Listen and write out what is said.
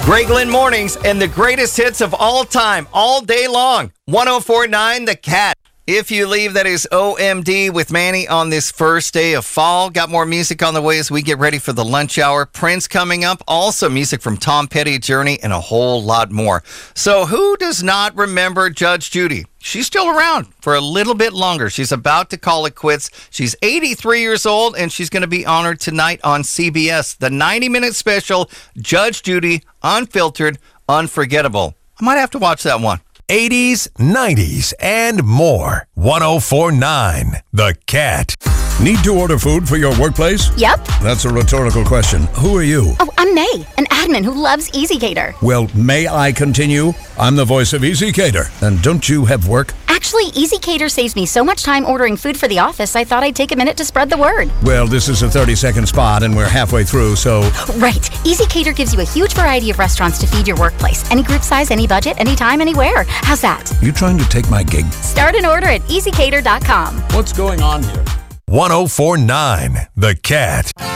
Greg Lynn Mornings and the greatest hits of all time, all day long. 104.9 The Cat. If you leave, that is OMD with Manny on this first day of fall. Got more music on the way as we get ready for the lunch hour. Prince coming up. Also music from Tom Petty, Journey, and a whole lot more. So who does not remember Judge Judy? She's still around for a little bit longer. She's about to call it quits. She's 83 years old, and she's going to be honored tonight on CBS. The 90-minute special, Judge Judy, Unfiltered, Unforgettable. I might have to watch that one. 80s, 90s, and more. 104.9 The Cat. Need to order food for your workplace? Yep. That's a rhetorical question. Who are you? Oh, I'm May, an admin who loves EasyCater. Well, may I continue? I'm the voice of EasyCater. And don't you have work? Actually, EasyCater saves me so much time ordering food for the office, I thought I'd take a minute to spread the word. Well, this is a 30-second spot, and we're halfway through, so... Right. EasyCater gives you a huge variety of restaurants to feed your workplace. Any group size, any budget, anytime, anywhere. How's that? You trying to take my gig? Start an order at easycater.com. What's going on here? 104.9 The Cat.